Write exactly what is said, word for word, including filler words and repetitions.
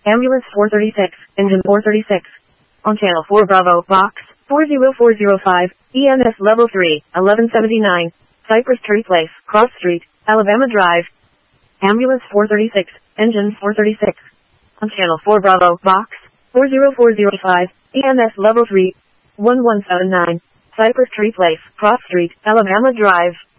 Ambulance four thirty-six, engine four thirty-six. On channel four Bravo, box four zero four zero five, E M S level three, eleven seventy-nine, Cypress Tree Place, Cross Street, Alabama Drive. Ambulance four thirty-six, engine four thirty-six. On channel four Bravo, box four zero four zero five, E M S level three, one one seven nine, Cypress Tree Place, Cross Street, Alabama Drive.